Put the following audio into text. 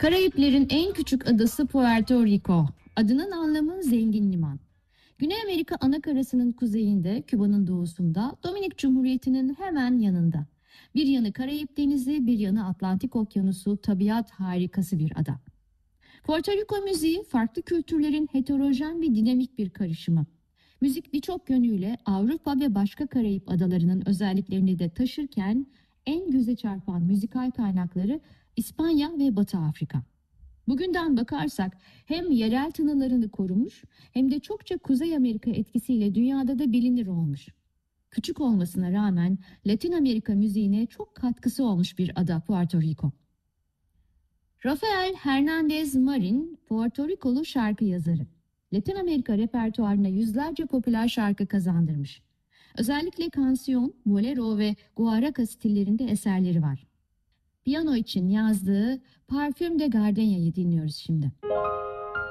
Karayiplerin en küçük adası Puerto Rico. Adının anlamı zengin liman. Güney Amerika anakarasının kuzeyinde, Küba'nın doğusunda, Dominik Cumhuriyeti'nin hemen yanında. Bir yanı Karayip Denizi, bir yanı Atlantik Okyanusu, tabiat harikası bir ada. Puerto Rico müziği farklı kültürlerin heterojen ve dinamik bir karışımı. Müzik birçok yönüyle Avrupa ve başka Karayip adalarının özelliklerini de taşırken en göze çarpan müzikal kaynakları İspanya ve Batı Afrika. Bugünden bakarsak hem yerel tınılarını korumuş hem de çokça Kuzey Amerika etkisiyle dünyada da bilinir olmuş. Küçük olmasına rağmen Latin Amerika müziğine çok katkısı olmuş bir ada Puerto Rico. Rafael Hernández Marín, Puerto Rikolu şarkı yazarı. Latin Amerika repertuarına yüzlerce popüler şarkı kazandırmış. Özellikle kansiyon, bolero ve guaraca stillerinde eserleri var. Piyano için yazdığı Parfüm de Gardenya'yı dinliyoruz şimdi.